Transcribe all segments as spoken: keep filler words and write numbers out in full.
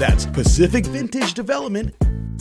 That's Pacific Vintage Development.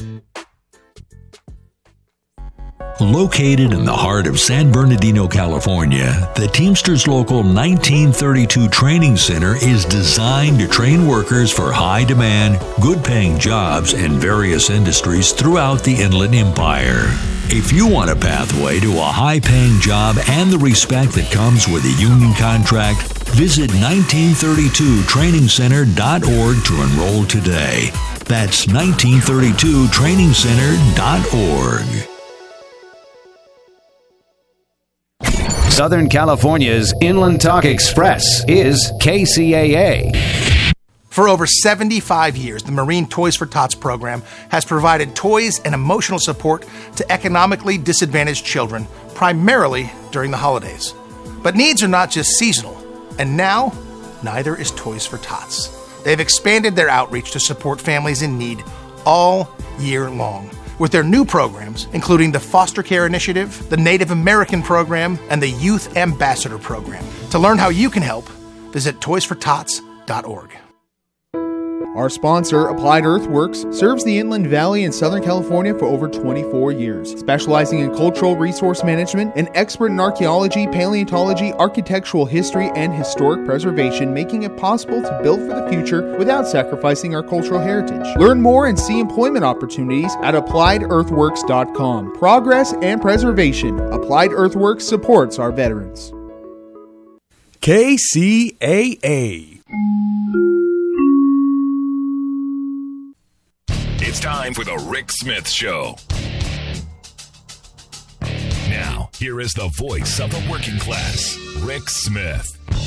Located in the heart of San Bernardino, California, the Teamsters Local nineteen thirty-two Training Center is designed to train workers for high-demand, good-paying jobs in various industries throughout the Inland Empire. If you want a pathway to a high-paying job and the respect that comes with a union contract, visit nineteen thirty-two training center dot org to enroll today. That's nineteen thirty-two training center dot org. Southern California's Inland Talk Express is K C A A. For over seventy-five years, the Marine Toys for Tots program has provided toys and emotional support to economically disadvantaged children, primarily during the holidays. But needs are not just seasonal, and now, neither is Toys for Tots. They've expanded their outreach to support families in need all year long, with their new programs, including the Foster Care Initiative, the Native American Program, and the Youth Ambassador Program. To learn how you can help, visit toys for tots dot org. Our sponsor, Applied Earthworks, serves the Inland Valley in Southern California for over twenty-four years, specializing in cultural resource management and expert in archaeology, paleontology, architectural history, and historic preservation, making it possible to build for the future without sacrificing our cultural heritage. Learn more and see employment opportunities at applied earthworks dot com. Progress and preservation. Applied Earthworks supports our veterans. K C A A. It's time for the Rick Smith Show. Now, here is the voice of the working class, Rick Smith.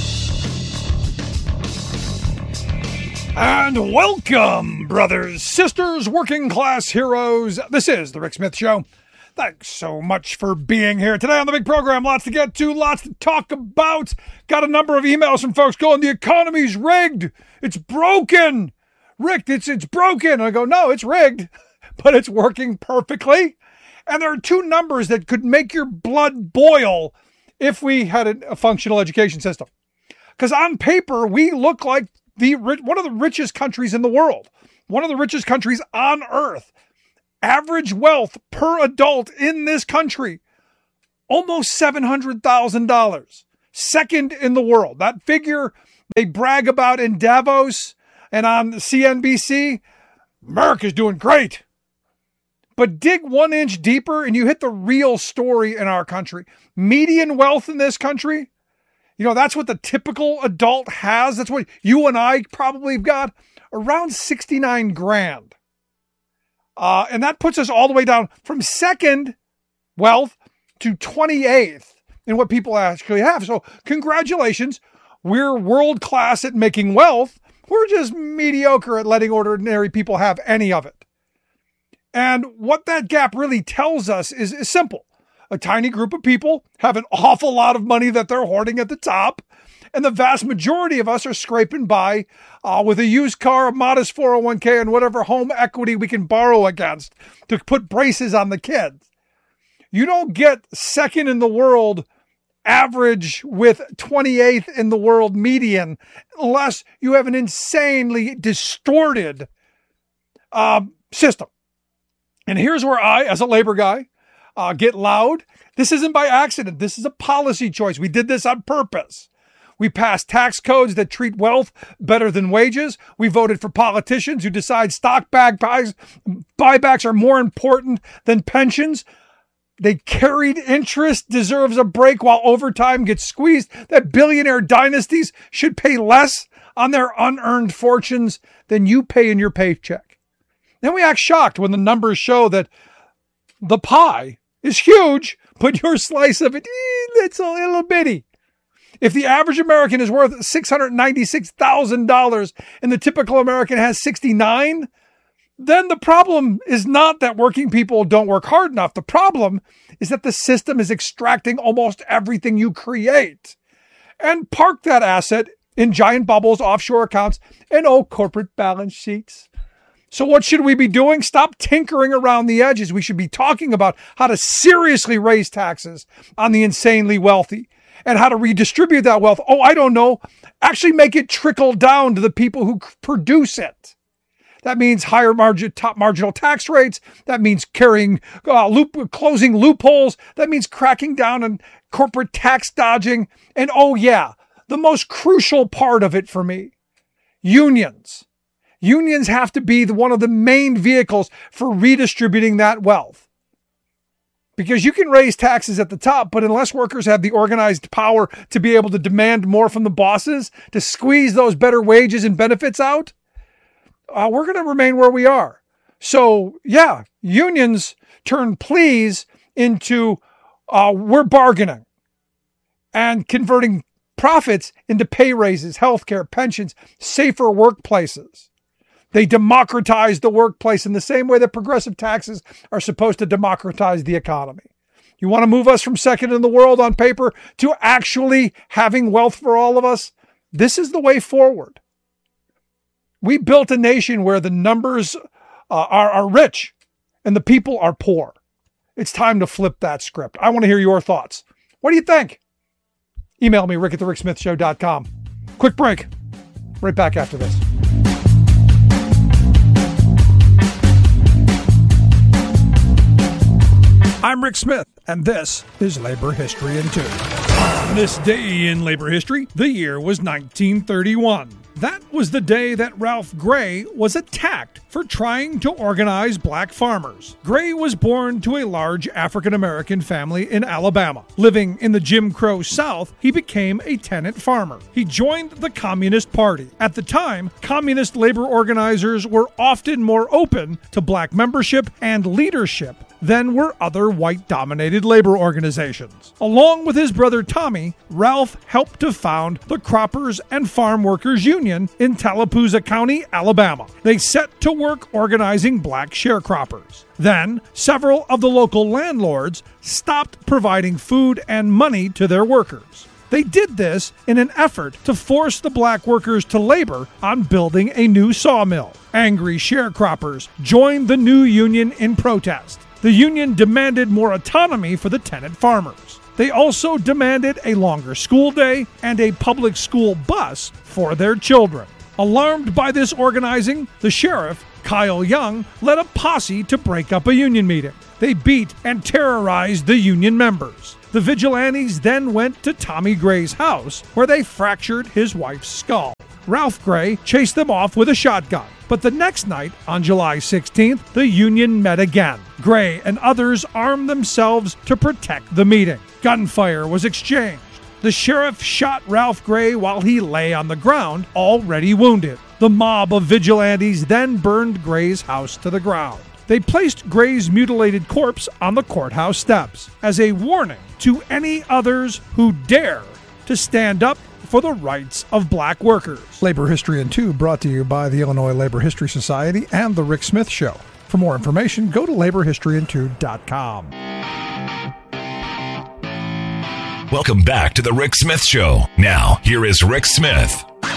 And welcome, brothers, sisters, working class heroes. This is the Rick Smith Show. Thanks so much for being here today on the big program. Lots to get to, lots to talk about. Got a number of emails from folks going, the economy's rigged. It's broken. Rick, it's it's broken. And I go, no, it's rigged, but it's working perfectly. And there are two numbers that could make your blood boil if we had a, a functional education system. Because on paper, we look like the one of the richest countries in the world, one of the richest countries on earth. Average wealth per adult in this country, almost seven hundred thousand dollars. Second in the world. That figure they brag about in Davos and on C N B C, America's doing great. But dig one inch deeper and you hit the real story in our country. Median wealth in this country, you know, that's what the typical adult has. That's what you and I probably have got, around sixty-nine grand. Uh, and that puts us all the way down from second wealth to twenty-eighth in what people actually have. So congratulations. We're world class at making wealth. We're just mediocre at letting ordinary people have any of it. And what that gap really tells us is, is simple. A tiny group of people have an awful lot of money that they're hoarding at the top. And the vast majority of us are scraping by uh, with a used car, a modest four oh one k, and whatever home equity we can borrow against to put braces on the kids. You don't get second in the world average with twenty-eighth in the world median unless you have an insanely distorted uh, system. And here's where I, as a labor guy, uh, get loud. This isn't by accident. This is a policy choice. We did this on purpose. We passed tax codes that treat wealth better than wages. We voted for politicians who decide stock bag buys, buybacks are more important than pensions. They carried interest deserves a break while overtime gets squeezed. That billionaire dynasties should pay less on their unearned fortunes than you pay in your paycheck. Then we act shocked when the numbers show that the pie is huge, but your slice of it, it's a little bitty. If the average American is worth six hundred ninety-six thousand dollars and the typical American has sixty-nine, then the problem is not that working people don't work hard enough. The problem is that the system is extracting almost everything you create and park that asset in giant bubbles, offshore accounts, and old corporate balance sheets. So what should we be doing? Stop tinkering around the edges. We should be talking about how to seriously raise taxes on the insanely wealthy and how to redistribute that wealth. Oh, I don't know. Actually make it trickle down to the people who produce it. That means higher margin, top marginal tax rates. That means carrying, uh, loop, closing loopholes. That means cracking down on corporate tax dodging. And oh yeah, the most crucial part of it for me, unions. Unions have to be the, one of the main vehicles for redistributing that wealth. Because you can raise taxes at the top, but unless workers have the organized power to be able to demand more from the bosses, to squeeze those better wages and benefits out, Uh, we're going to remain where we are. So, yeah, unions turn pleas into uh, we're bargaining and converting profits into pay raises, healthcare, pensions, safer workplaces. They democratize the workplace in the same way that progressive taxes are supposed to democratize the economy. You want to move us from second in the world on paper to actually having wealth for all of us? This is the way forward. We built a nation where the numbers uh, are, are rich and the people are poor. It's time to flip that script. I want to hear your thoughts. What do you think? Email me, rick at the rick smith show dot com. Quick break. Right back after this. I'm Rick Smith, and this is Labor History in Two. On this day in labor history, the year was nineteen thirty-one. That was the day that Ralph Gray was attacked for trying to organize black farmers. Gray was born to a large African-American family in Alabama. Living in the Jim Crow South, he became a tenant farmer. He joined the Communist Party. At the time, communist labor organizers were often more open to black membership and leadership than were other white-dominated labor organizations. Along with his brother Tommy, Ralph helped to found the Croppers and Farm Workers Union in Tallapoosa County, Alabama. They set to work organizing black sharecroppers. Then, several of the local landlords stopped providing food and money to their workers. They did this in an effort to force the black workers to labor on building a new sawmill. Angry sharecroppers joined the new union in protest. The union demanded more autonomy for the tenant farmers. They also demanded a longer school day and a public school bus for their children. Alarmed by this organizing, the sheriff, Kyle Young, led a posse to break up a union meeting. They beat and terrorized the union members. The vigilantes then went to Tommy Gray's house, where they fractured his wife's skull. Ralph Gray chased them off with a shotgun. But the next night, on July sixteenth, the union met again. Gray and others armed themselves to protect the meeting. Gunfire was exchanged. The sheriff shot Ralph Gray while he lay on the ground, already wounded. The mob of vigilantes then burned Gray's house to the ground. They placed Gray's mutilated corpse on the courthouse steps as a warning to any others who dare to stand up for the rights of black workers. Labor History in Two brought to you by the Illinois Labor History Society and The Rick Smith Show. For more information, go to labor history in two dot com. Welcome back to the Rick Smith Show. Now, here is Rick Smith.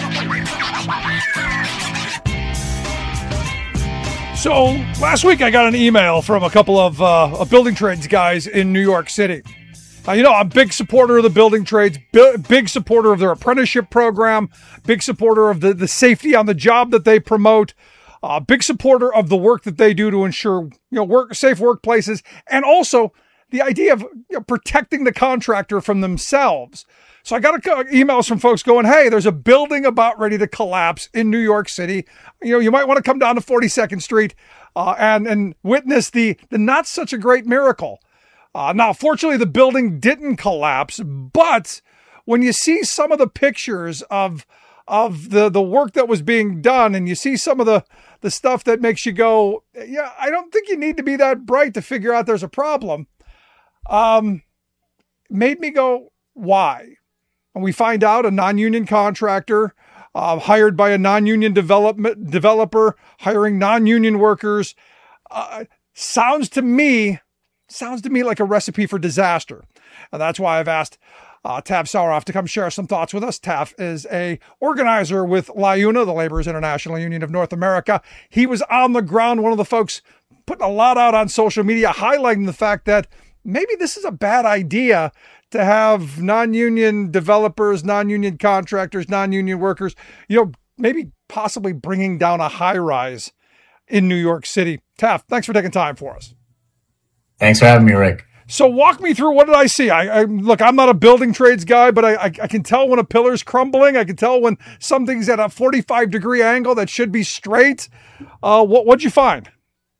So, last week I got an email from a couple of, uh, of building trades guys in New York City. Uh, you know, I'm a big supporter of the building trades, b- big supporter of their apprenticeship program, big supporter of the, the safety on the job that they promote, uh, big supporter of the work that they do to ensure, you know, work safe workplaces, and also the idea of, you know, protecting the contractor from themselves. So I got a, emails from folks going, hey, there's a building about ready to collapse in New York City. You know, you might want to come down to forty-second Street uh, and, and witness the, the not such a great miracle. Uh, now, fortunately, the building didn't collapse, but when you see some of the pictures of of the, the work that was being done, and you see some of the, the stuff that makes you go, yeah, I don't think you need to be that bright to figure out there's a problem, um, made me go, why? And we find out a non-union contractor uh, hired by a non-union development developer, hiring non-union workers, uh, sounds to me Sounds to me like a recipe for disaster. And that's why I've asked uh, Tav Saueroff to come share some thoughts with us. Tav is a organizer with LIUNA, the Laborers International Union of North America. He was on the ground, one of the folks putting a lot out on social media, highlighting the fact that maybe this is a bad idea to have non-union developers, non-union contractors, non-union workers, you know, maybe possibly bringing down a high-rise in New York City. Taft, thanks for taking time for us. Thanks for having me, Rick. So walk me through, what did I see? I, I look, I'm not a building trades guy, but I, I, I can tell when a pillar's crumbling. I can tell when something's at a forty-five degree angle that should be straight. Uh, what, what'd you find?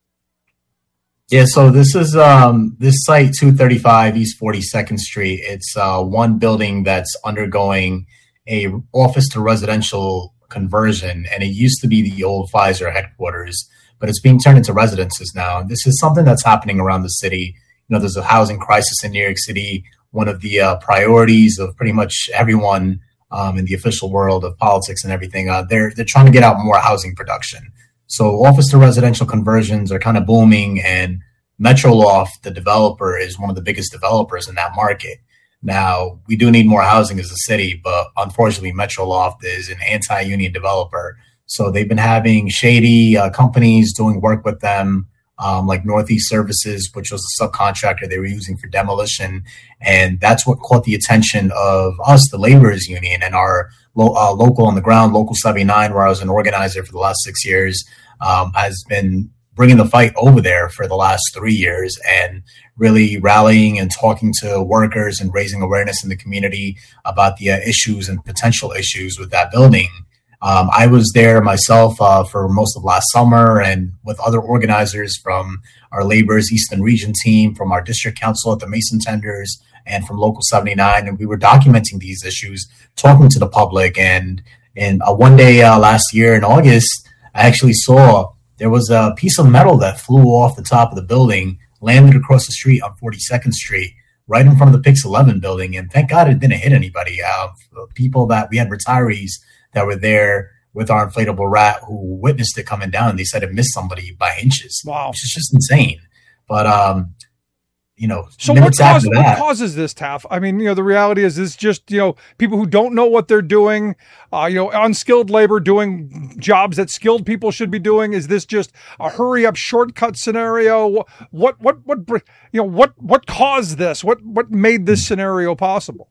Yeah, so this is um, this site, two thirty-five East forty-second Street. It's uh, one building that's undergoing a office to residential conversion, and it used to be the old Pfizer headquarters, but it's being turned into residences now. And this is something that's happening around the city. You know, there's a housing crisis in New York City. One of the uh, priorities of pretty much everyone um, in the official world of politics and everything, uh, they're they're trying to get out more housing production. So office to residential conversions are kind of booming, and Metroloft, the developer, is one of the biggest developers in that market. Now, we do need more housing as a city, but unfortunately, Metroloft is an anti-union developer. So they've been having shady uh, companies doing work with them, um, like Northeast Services, which was a subcontractor they were using for demolition. And that's what caught the attention of us, the laborers union, and our lo- uh, local on the ground, Local seventy-nine, where I was an organizer for the last six years, um, has been bringing the fight over there for the last three years and really rallying and talking to workers and raising awareness in the community about the uh, issues and potential issues with that building. Um, I was there myself uh, for most of last summer, and with other organizers from our Labor's Eastern Region team, from our district council at the Mason Tenders, and from Local seventy-nine. And we were documenting these issues, talking to the public. And, and uh, one day uh, last year in August, I actually saw there was a piece of metal that flew off the top of the building, landed across the street on forty-second Street, right in front of the Pix eleven building. And thank God it didn't hit anybody. Uh, people that we had retirees that were there with our inflatable rat who witnessed it coming down, and they said it missed somebody by inches. Wow. Which is just insane. But, um, you know, so what, cause, what causes this, Taff? I mean, you know, the reality is this just, you know, people who don't know what they're doing, uh, you know, unskilled labor doing jobs that skilled people should be doing. Is this just a hurry up shortcut scenario? What, what, what, you know, what, what caused this? What, what made this scenario possible?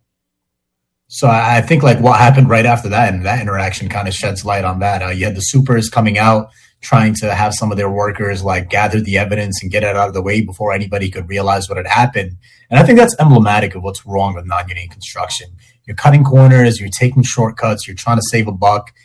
So I think like what happened right after that, and that interaction kind of sheds light on that. Uh, you had the supers coming out, trying to have some of their workers like gather the evidence and get it out of the way before anybody could realize what had happened. And I think that's emblematic of what's wrong with non-union construction. You're cutting corners, you're taking shortcuts, you're trying to save a buck,